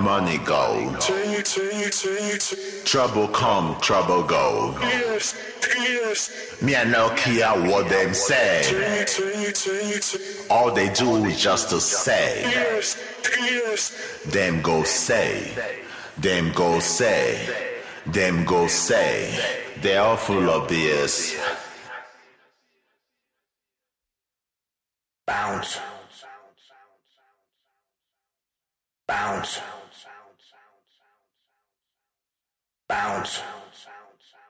money go. Trouble come, trouble go. Me I no care what them say. All they do is just to say. Them go say. Them go say. Them go say. They are full of BS. Bounce. Bounce. Bounce.